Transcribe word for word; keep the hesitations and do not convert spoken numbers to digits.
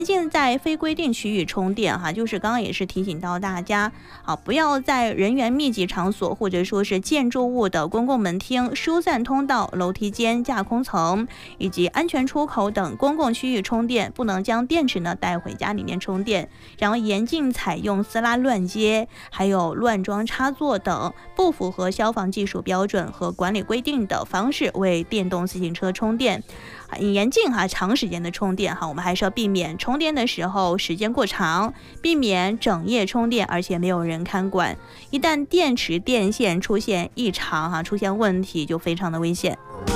现在非规定区域充电哈，就是刚刚也是提醒到大家，好，不要在人员密集场所或者说是建筑物的公共门厅、疏散通道、楼梯间、架空层以及安全出口等公共区域充电，不能将电池呢带回家里面充电，然后严禁采用撕拉乱接，还有乱装插座等不符合消防技术标准和管理规定的方式为电动自行车充电。严禁哈长时间的充电哈，我们还是要避免充电的时候时间过长，避免整夜充电，而且没有人看管。一旦电池电线出现异常哈，出现问题就非常的危险。